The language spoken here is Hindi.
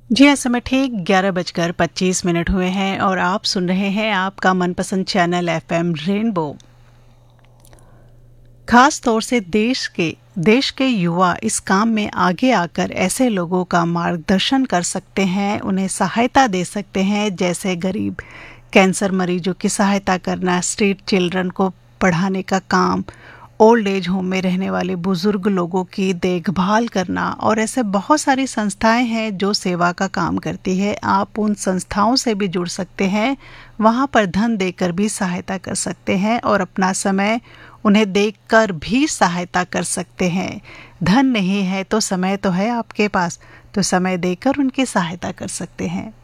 जी हाँ, समय ठीक 11:25 हुए हैं और आप सुन रहे हैं आपका मनपसंद चैनल एफएम रेनबो। खास तौर से देश के युवा इस काम में आगे आकर ऐसे लोगों का मार्गदर्शन कर सकते हैं, उन्हें सहायता दे सकते हैं, जैसे गरीब कैंसर मरीजों की सहायता करना, स्ट्रीट चिल्ड्रन को पढ़ाने का काम, ओल्ड एज होम में रहने वाले बुजुर्ग लोगों की देखभाल करना और ऐसे बहुत सारी संस्थाएं हैं जो सेवा का काम करती है। आप उन संस्थाओं से भी जुड़ सकते हैं, वहां पर धन देकर भी सहायता कर सकते हैं और अपना समय उन्हें देकर भी सहायता कर सकते हैं। धन नहीं है तो समय तो है आपके पास, तो समय देकर उनकी सहायता कर सकते हैं।